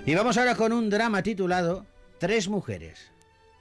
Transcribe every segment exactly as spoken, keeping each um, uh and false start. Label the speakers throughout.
Speaker 1: Y vamos ahora con un drama titulado Tres mujeres.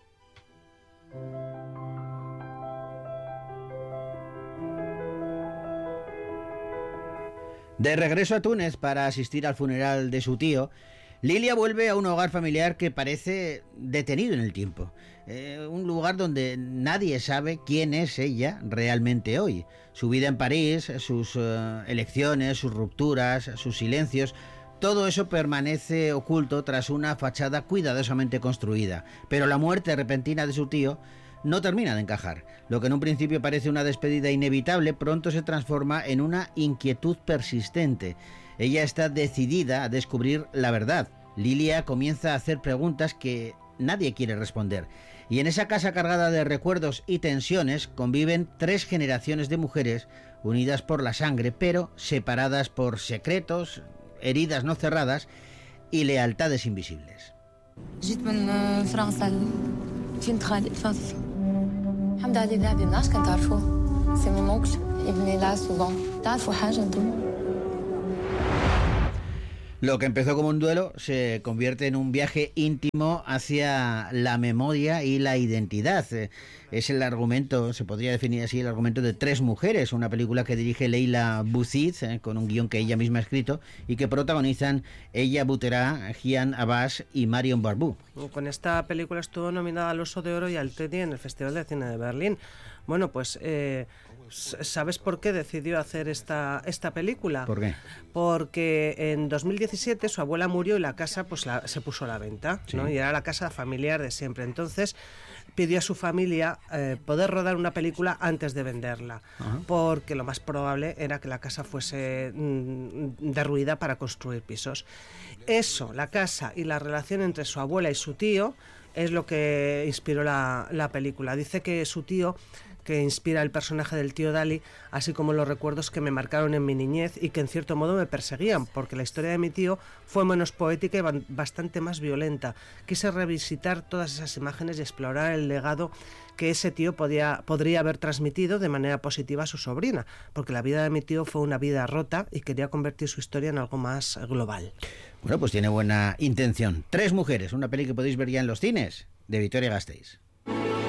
Speaker 1: De regreso a Túnez para asistir al funeral de su tío, Lilia vuelve a un hogar familiar que parece detenido en el tiempo. Eh, un lugar donde nadie sabe quién es ella realmente hoy. Su vida en París, sus uh, elecciones, sus rupturas, sus silencios, todo eso permanece oculto tras una fachada cuidadosamente construida. Pero la muerte repentina de su tío no termina de encajar. Lo que en un principio parece una despedida inevitable, pronto se transforma en una inquietud persistente. Ella está decidida a descubrir la verdad. Lilia comienza a hacer preguntas que nadie quiere responder. Y en esa casa cargada de recuerdos y tensiones conviven tres generaciones de mujeres unidas por la sangre, pero separadas por secretos, heridas no cerradas y lealtades invisibles.
Speaker 2: جيت من فرنسا لبنت خالي الفاضل حمد علي ذهبي مناش كنتعرفوه سي مون اونكل ابني لا سوفون تعرفوا حاجه انتم.
Speaker 1: Lo que empezó como un duelo se convierte en un viaje íntimo hacia la memoria y la identidad. Es el argumento, se podría definir así, el argumento de Tres mujeres, una película que dirige Leila Bouzid, eh, con un guión que ella misma ha escrito, y que protagonizan Ella Butera, Gian Abbas y Marion Barbu.
Speaker 3: Con esta película estuvo nominada al Oso de Oro y al Teddy en el Festival de Cine de Berlín. Bueno, pues, eh, ¿sabes por qué decidió hacer esta, esta película?
Speaker 1: ¿Por qué?
Speaker 3: Porque en dos mil diecisiete su abuela murió y la casa pues la, se puso a la venta, ¿no? Sí. Y era la casa familiar de siempre. Entonces pidió a su familia eh, poder rodar una película antes de venderla, uh-huh. porque lo más probable era que la casa fuese mm, derruida para construir pisos. Eso, la casa y la relación entre su abuela y su tío es lo que inspiró la, la película. Dice que su tío, que inspira el personaje del tío Dali, así como los recuerdos que me marcaron en mi niñez y que en cierto modo me perseguían, porque la historia de mi tío fue menos poética y bastante más violenta. Quise revisitar todas esas imágenes y explorar el legado que ese tío podía, podría haber transmitido de manera positiva a su sobrina, porque la vida de mi tío fue una vida rota y quería convertir su historia en algo más global.
Speaker 1: Bueno, pues tiene buena intención. Tres mujeres, una peli que podéis ver ya en los cines, de Vitoria Gasteiz.